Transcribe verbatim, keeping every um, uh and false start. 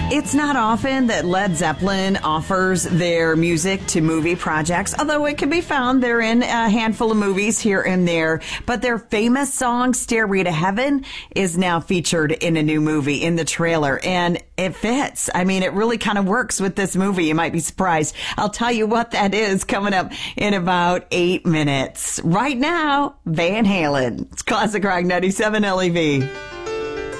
It's not often that Led Zeppelin offers their music to movie projects, although it can be found they're in a handful of movies here and there. But their famous song, Stairway to Heaven, is now featured in a new movie in the trailer, and it fits. I mean, it really kind of works with this movie. You might be surprised. I'll tell you what that is coming up in about eight minutes. Right now, Van Halen. It's Classic Rock ninety-seven L E V.